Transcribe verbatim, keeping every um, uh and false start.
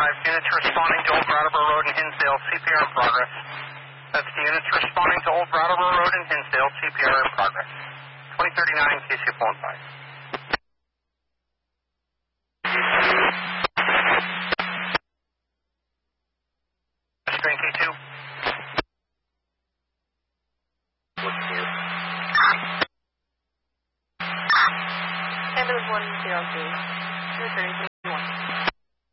five, units responding to Old Brattleboro Road in Hinsdale, C P R in progress. That's the units responding to Old Brattleboro Road in Hinsdale, C P R in progress. twenty thirty-nine, K C F one five. Strain K two. Ambulance one zero two.